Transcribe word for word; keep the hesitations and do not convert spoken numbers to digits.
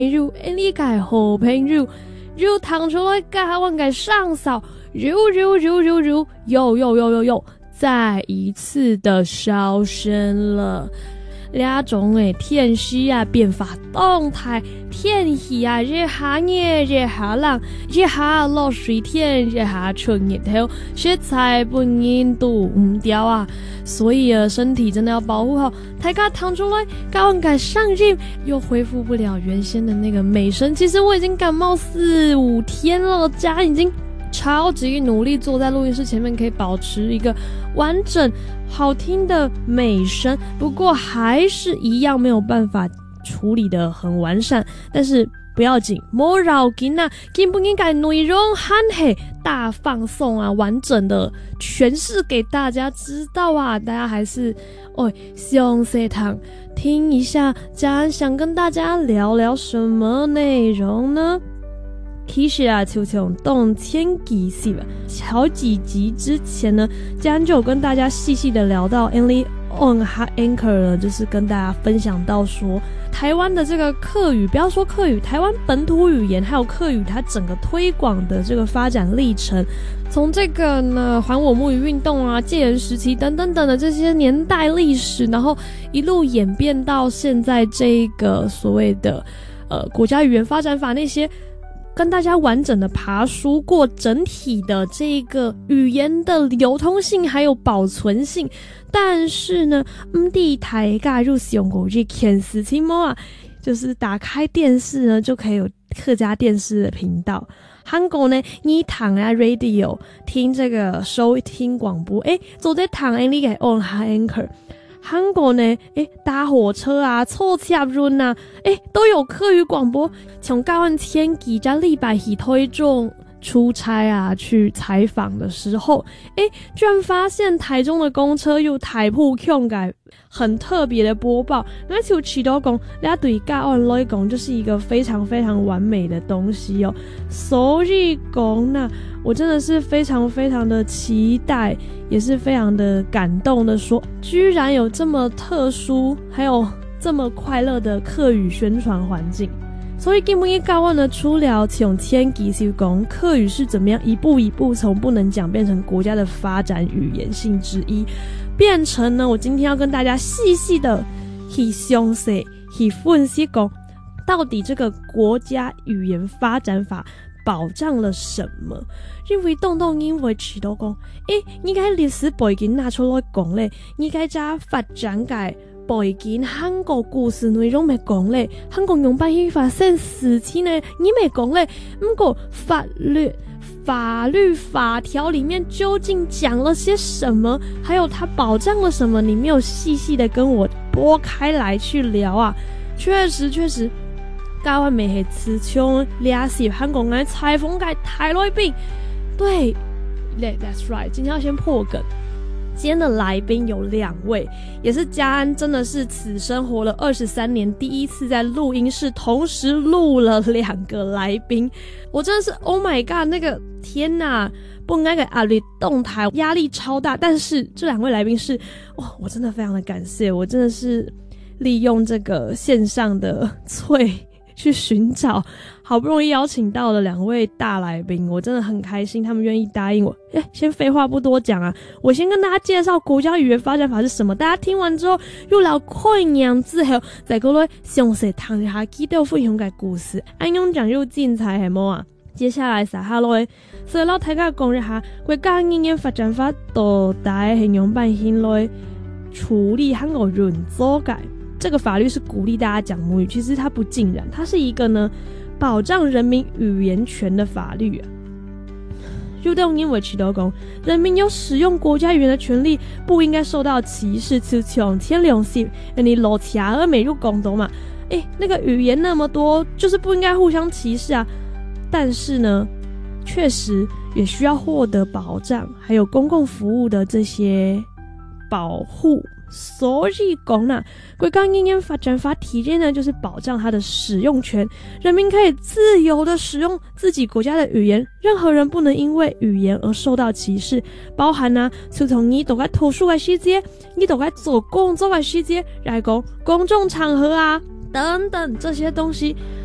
友，你嘅好朋友，就弹出来甲阮嘅上扫，揉揉揉揉揉，又又又又又，再一次的烧身了。两种诶天气啊变化动态，天气啊热下热热下冷，热下落水天，热下春日头，实在不印度唔掉啊！所以啊，身体真的要保护好。大家躺出来，刚敢上镜，又恢复不了原先的那个美声。其实我已经感冒四五天了，家已经超级努力坐在录音室前面，可以保持一个完整好听的美声，不过还是一样没有办法处理得很完善，但是不要紧，莫要紧啊，今不应该内容很黑大放送啊，完整的诠释给大家知道啊，大家还是哦详细听听一下，家安想跟大家聊聊什么内容呢？其实啊，就从动前几集吧，好几集之前呢，家安就有跟大家细细的聊到 Only on Anchor 呢，就是跟大家分享到说，台湾的这个客语，不要说客语，台湾本土语言还有客语，它整个推广的这个发展历程，从这个呢还我母语运动啊、戒严时期等等等的这些年代历史，然后一路演变到现在这个所谓的呃国家语言发展法那些。跟大家完整的爬梳过整体的这个语言的流通性还有保存性，但是呢，唔地台加入使用过这看事情啊，就是打开电视呢就可以有客家电视的频道。韩国呢，你躺啊 radio 听这个收听广播，诶，坐在躺诶，你给 on anchor。韩国呢，诶，搭火车啊，坐车轮啊，诶，都有客语广播。从高万千几家礼拜一推中出差啊，去采访的时候，诶，居然发现台中的公车有台普控改很特别的播报。那就启动讲，大家对高万来讲就是一个非常非常完美的东西哦。所以讲呢，我真的是非常非常的期待。也是非常的感动的说，居然有这么特殊还有这么快乐的客语宣传环境。所以今天高万呢，除了从前期就讲客语是怎么样一步一步从不能讲变成国家的发展语言性之一，变成呢我今天要跟大家细细的去详细去分析讲到底这个国家语言发展法保障了什么？因为动动因为许多讲，诶，你该历史背景拿出来讲咧，你该加发展嘅背景，韩国故事内容咪讲咧，韩国用办法生事情呢，你咪讲咧，不过法律法律法条里面究竟讲了些什么，还有它保障了什么，你没有细细的跟我拨开来去聊啊，确实确实。台湾咪系词穷，俩是韩国人裁缝改台来宾，对 ，That's right。今天要先破梗。今天的来宾有两位，也是家安真的是此生活了二十三年第一次在录音室同时录了两个来宾，我真的是 Oh my God， 那个天哪！不应该给阿里动态，压力超大。但是这两位来宾是，哇，我真的非常的感谢，我真的是利用这个线上的脆。去寻找，好不容易邀请到了两位大来宾，我真的很开心，他们愿意答应我。诶，先废话不多讲啊，我先跟大家介绍国家语言发展法是什么。大家听完之后，又聊概念之后，再过来详细听一下基督分享的故事，安用讲入精彩系么啊？接下来撒哈罗，所以老大家讲一下国家语言发展法到底是用办法来处理韩国人做改。这个法律是鼓励大家讲母语，其实它不尽然，它是一个呢保障人民语言权的法律啊。就用英文起头讲，人民有使用国家语言的权利，不应该受到歧视。就像天良心，你老家而美入广东嘛，诶，那个语言那么多，就是不应该互相歧视啊。但是呢，确实也需要获得保障，还有公共服务的这些保护。所以讲呢，国家语言发展法体现呢，就是保障它的使用权，人民可以自由的使用自己国家的语言，任何人不能因为语言而受到歧视，包含呢，就从你都在图书的时间，你都在做工作的时间来讲，公众场合啊等等这些东西，